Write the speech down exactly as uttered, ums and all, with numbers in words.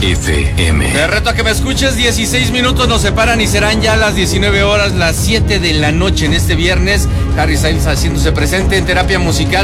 F M. Te reto a que me escuches, dieciséis minutos nos separan y serán ya las diecinueve horas, las siete de la noche en este viernes. Harry Styles haciéndose presente en Terapia Musical.